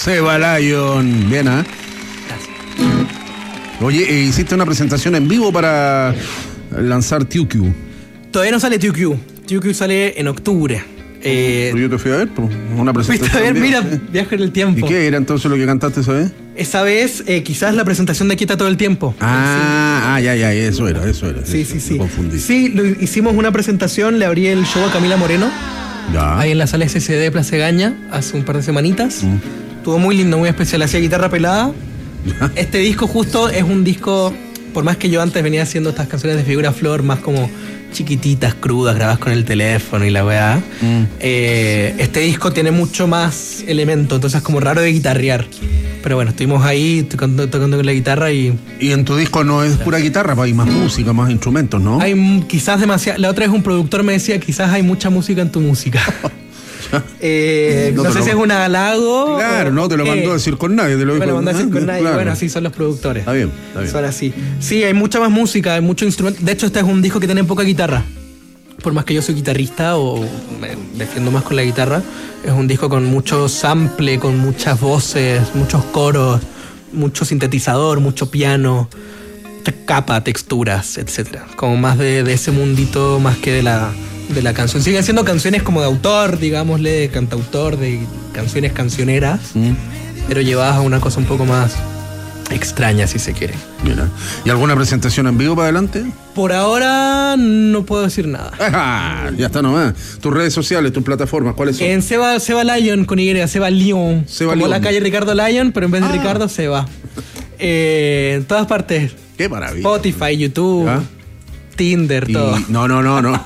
Seba Lion. Bien, ¿ah? Gracias. Oye, hiciste una presentación en vivo para lanzar TUQ. Todavía no sale TUQ. TUQ sale en octubre. Pero yo te fui a ver, pues, una presentación. Fuiste a ver, mira, ¿sí? Viaje en el tiempo. ¿Y qué era entonces lo que cantaste esa vez? Esa vez, quizás la presentación de Quieta todo el tiempo. Ya, eso era. Sí. Me confundí. Sí, hicimos una presentación, le abrí el show a Camila Moreno. Ya. Ahí en la sala SSD de Plaza Gaña, hace un par de semanitas. Estuvo muy lindo, muy especial, hacía guitarra pelada. Este disco justo es un disco, por más que yo antes venía haciendo estas canciones de Figura Flor, más como chiquititas, crudas, grabadas con el teléfono y la weá. Este disco tiene mucho más elementos, entonces es como raro de guitarrear. Pero bueno, estuvimos ahí tocando con la guitarra y... Y en tu disco no es pura guitarra, hay más música, más instrumentos, ¿no? Hay quizás demasiado... La otra vez un productor me decía, quizás hay mucha música en tu música. No sé si es un halago. Claro, no te lo mandó a decir con nadie. Me lo mandó a decir con nadie. Claro. Bueno, así son los productores. Está bien. Son así. Sí, hay mucha más música, hay mucho instrumento. De hecho, este es un disco que tiene poca guitarra. Por más que yo soy guitarrista o me defiendo más con la guitarra, es un disco con mucho sample, con muchas voces, muchos coros, mucho sintetizador, mucho piano, capa, texturas, etcétera. Como más de ese mundito más que de la canción. Siguen siendo canciones como de autor, digámosle, de cantautor, de canciones cancioneras, pero llevadas a una cosa un poco más extraña, si se quiere. Mira. ¿Y alguna presentación en vivo para adelante? Por ahora no puedo decir nada. Ya está nomás. Tus redes sociales, tus plataformas, ¿cuáles son? En Seba Lion con Y, Seba Lion. Como Lion. La calle Ricardo Lion, pero en vez de Ricardo, Seba. En todas partes. Qué maravilla. Spotify, YouTube, Tinder, todo. No.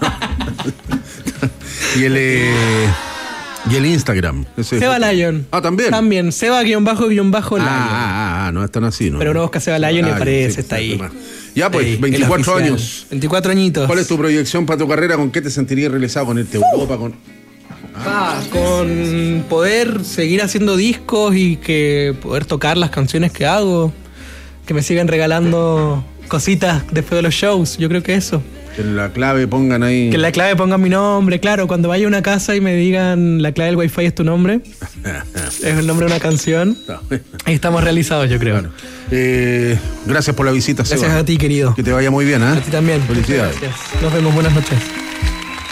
Y el Instagram. Seba Lion. ¿También? También. Seba-Lion. No están así, ¿no? Pero uno busca Seba Lion y aparece, está ahí. Ya pues, 24 años. 24 añitos. ¿Cuál es tu proyección para tu carrera? ¿Con qué te sentirías realizado? ¿Con irte a Europa? Con poder seguir haciendo discos y que poder tocar las canciones que hago. Que me sigan regalando cositas después de los shows. Yo creo que eso. Que en la clave pongan ahí... Que en la clave pongan mi nombre, claro. Cuando vaya a una casa y me digan la clave del Wi-Fi es tu nombre, es el nombre de una canción. Ahí estamos realizados, yo creo. Bueno, gracias por la visita, Seba. Gracias a ti, querido. Que te vaya muy bien, ¿eh? A ti también. Felicidades. Gracias. Nos vemos, buenas noches.